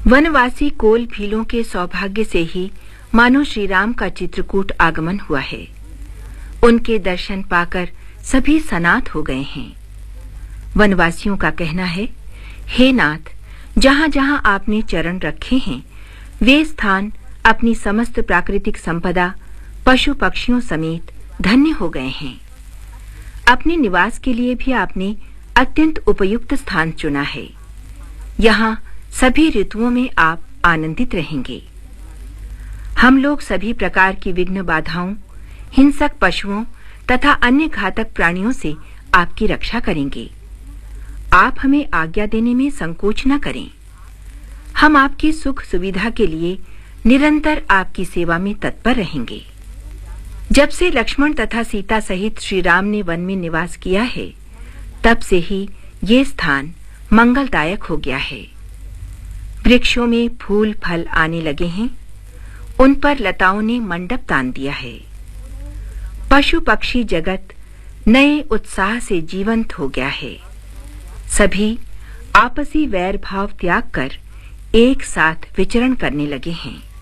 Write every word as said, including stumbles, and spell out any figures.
वनवासी कोल भीलों के सौभाग्य से ही मानो श्री राम का चित्रकूट आगमन हुआ है। उनके दर्शन पाकर सभी सनाथ हो गए हैं। वनवासियों का कहना है, हे नाथ, जहां जहां आपने चरण रखे हैं वे स्थान अपनी समस्त प्राकृतिक संपदा पशु पक्षियों समेत धन्य हो गए हैं। अपने निवास के लिए भी आपने अत्यंत उपयुक्त स्थान चुना है। यहाँ सभी ऋतुओं में आप आनंदित रहेंगे। हम लोग सभी प्रकार की विघ्न बाधाओं, हिंसक पशुओं तथा अन्य घातक प्राणियों से आपकी रक्षा करेंगे। आप हमें आज्ञा देने में संकोच न करें। हम आपकी सुख सुविधा के लिए निरंतर आपकी सेवा में तत्पर रहेंगे। जब से लक्ष्मण तथा सीता सहित श्री राम ने वन में निवास किया है, तब से ही ये स्थान मंगलदायक हो गया है। वृक्षों में फूल फल आने लगे हैं, उन पर लताओं ने मंडप तान दिया है। पशु पक्षी जगत नए उत्साह से जीवंत हो गया है। सभी आपसी वैर भाव त्याग कर एक साथ विचरण करने लगे हैं।